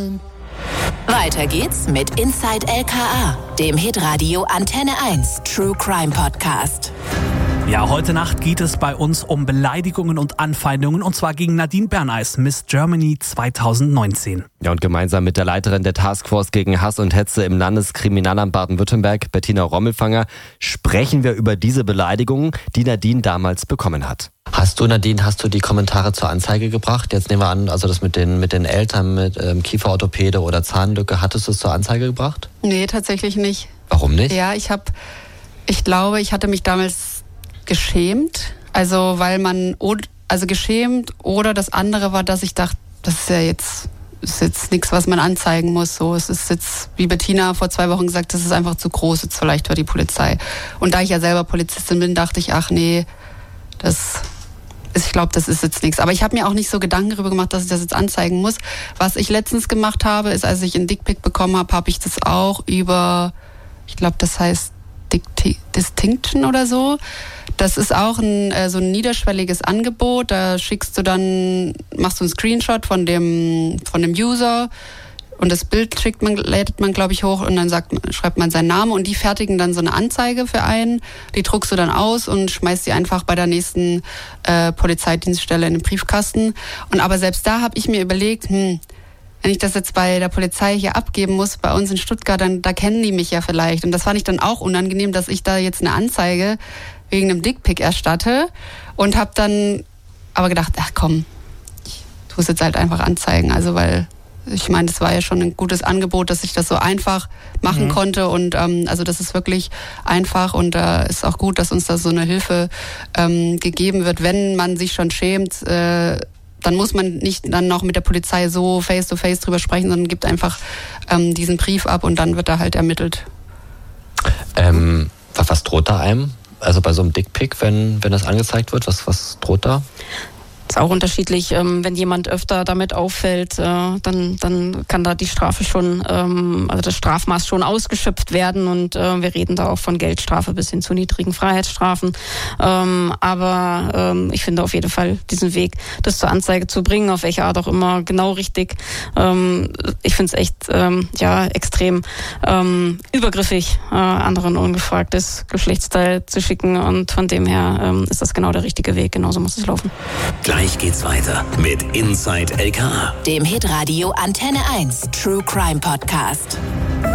Weiter geht's mit Inside LKA, dem Hitradio Antenne 1 True Crime Podcast. Ja, heute Nacht geht es bei uns um Beleidigungen und Anfeindungen, und zwar gegen Nadine Berneis, Miss Germany 2019. Ja, und gemeinsam mit der Leiterin der Taskforce gegen Hass und Hetze im Landeskriminalamt Baden-Württemberg, Bettina Rommelfanger, sprechen wir über diese Beleidigungen, die Nadine damals bekommen hat. Hast du die Kommentare zur Anzeige gebracht? Jetzt nehmen wir an, also das mit den Eltern mit Kieferorthopäde oder Zahnlücke, hattest du es zur Anzeige gebracht? Nee, tatsächlich nicht. Warum nicht? Ja, ich glaube, ich hatte mich damals geschämt. Also geschämt, oder das andere war, dass ich dachte, das ist jetzt nichts, was man anzeigen muss. So, es ist jetzt, wie Bettina vor 2 Wochen gesagt, das ist einfach zu groß, jetzt vielleicht für die Polizei. Und da ich ja selber Polizistin bin, dachte ich, ach nee, ich glaube, das ist jetzt nichts. Aber ich habe mir auch nicht so Gedanken darüber gemacht, dass ich das jetzt anzeigen muss. Was ich letztens gemacht habe, ist, als ich einen Dickpic bekommen habe, habe ich das auch über, ich glaube, das heißt Distinction oder so. Das ist auch so ein niederschwelliges Angebot. Da machst du einen Screenshot von dem User und das Bild lädt man, glaube ich, hoch und dann schreibt man seinen Namen und die fertigen dann so eine Anzeige für einen. Die druckst du dann aus und schmeißt die einfach bei der nächsten Polizeidienststelle in den Briefkasten. Aber selbst da habe ich mir überlegt, wenn ich das jetzt bei der Polizei hier abgeben muss, bei uns in Stuttgart, dann da kennen die mich ja vielleicht. Und das fand ich dann auch unangenehm, dass ich da jetzt eine Anzeige wegen einem Dickpic erstatte und habe dann aber gedacht, ach komm, ich tue es jetzt halt einfach anzeigen. Also weil ich meine, das war ja schon ein gutes Angebot, dass ich das so einfach machen konnte und also das ist wirklich einfach und ist auch gut, dass uns da so eine Hilfe gegeben wird, wenn man sich schon schämt. Dann muss man nicht dann noch mit der Polizei so face-to-face drüber sprechen, sondern gibt einfach diesen Brief ab und dann wird da halt ermittelt. Was droht da einem? Also bei so einem Dickpic, wenn das angezeigt wird, was droht da? Ist auch unterschiedlich. Wenn jemand öfter damit auffällt, dann kann da die Strafe schon, also das Strafmaß schon ausgeschöpft werden und wir reden da auch von Geldstrafe bis hin zu niedrigen Freiheitsstrafen. Aber ich finde auf jeden Fall diesen Weg, das zur Anzeige zu bringen, auf welche Art auch immer, genau richtig. Ich finde es echt extrem übergriffig, anderen ungefragtes Geschlechtsteil zu schicken und von dem her ist das genau der richtige Weg. Genauso muss es laufen. Gleich geht's weiter mit Inside LKA, dem Hitradio Antenne 1 True Crime Podcast.